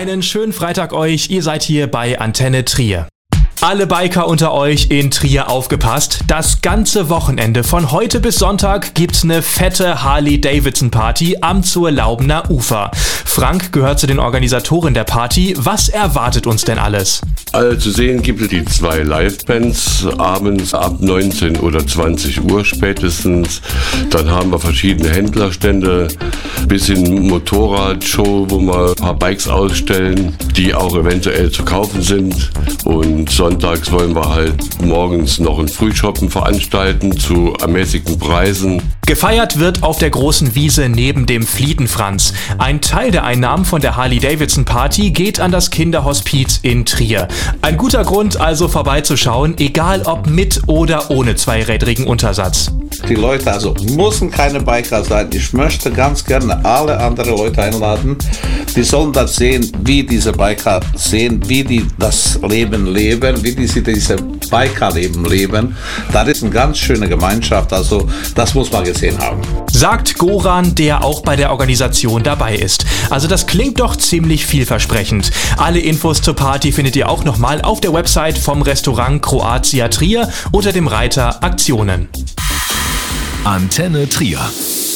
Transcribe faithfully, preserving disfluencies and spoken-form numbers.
Einen schönen Freitag euch, ihr seid hier bei Antenne Trier. Alle Biker unter euch in Trier aufgepasst. Das ganze Wochenende von heute bis Sonntag gibt's eine fette Harley-Davidson-Party am Zurlaubener Ufer. Frank gehört zu den Organisatoren der Party. Was erwartet uns denn alles? Also zu sehen gibt es die zwei Live-Bands abends ab neunzehn oder zwanzig Uhr spätestens. Dann haben wir verschiedene Händlerstände, bisschen Motorradshow, wo wir ein paar Bikes ausstellen, die auch eventuell zu kaufen sind. Und sonntags wollen wir halt morgens noch ein Frühshoppen veranstalten zu ermäßigten Preisen. Gefeiert wird auf der großen Wiese neben dem Fliedenfranz. Ein Teil der Einnahmen von der Harley-Davidson-Party geht an das Kinderhospiz in Trier. Ein guter Grund also vorbeizuschauen, egal ob mit oder ohne zweirädrigen Untersatz. Die Leute also müssen keine Biker sein. Ich möchte ganz gerne alle anderen Leute einladen. Die sollen das sehen, wie diese Biker sehen, wie die das Leben leben, wie die diese Bikerleben leben. Das ist eine ganz schöne Gemeinschaft, also das muss man gesehen haben. Sagt Goran, der auch bei der Organisation dabei ist. Also das klingt doch ziemlich vielversprechend. Alle Infos zur Party findet ihr auch nochmal auf der Website vom Restaurant Kroatia Trier unter dem Reiter Aktionen. Antenne Trier.